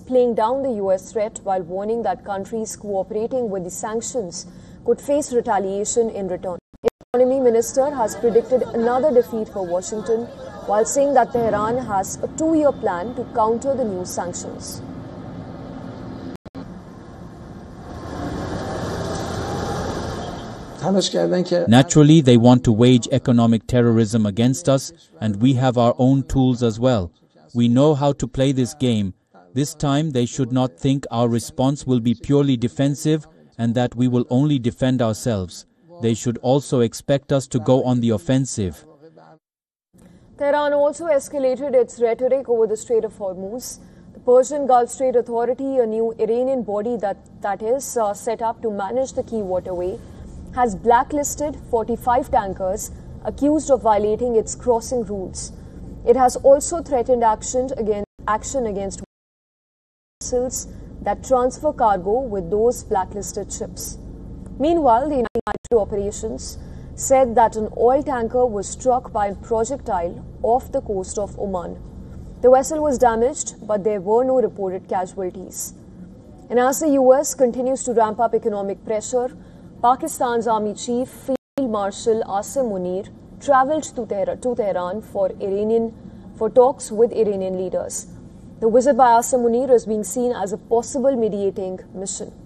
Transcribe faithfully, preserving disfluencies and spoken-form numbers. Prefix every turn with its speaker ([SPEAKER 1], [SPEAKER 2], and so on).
[SPEAKER 1] playing down the U S threat while warning that countries cooperating with the sanctions could face retaliation in return. The Economy Minister has predicted another defeat for Washington while saying that Tehran has a two-year plan to counter the new sanctions.
[SPEAKER 2] Naturally, they want to wage economic terrorism against us, and we have our own tools as well. We know how to play this game. This time, they should not think our response will be purely defensive and that we will only defend ourselves. They should also expect us to go on the offensive.
[SPEAKER 1] Tehran also escalated its rhetoric over the Strait of Hormuz. The Persian Gulf Strait Authority, a new Iranian body that, that is uh, set up to manage the key waterway, has blacklisted forty-five tankers accused of violating its crossing rules. It has also threatened action against, action against vessels that transfer cargo with those blacklisted ships. Meanwhile, the United Operations said that an oil tanker was struck by a projectile off the coast of Oman. The vessel was damaged, but there were no reported casualties. And as the U S continues to ramp up economic pressure, Pakistan's Army Chief Field Marshal Asim Munir travelled to, Tehran, to Tehran for Iranian for talks with Iranian leaders. The visit by Asim Munir is being seen as a possible mediating mission.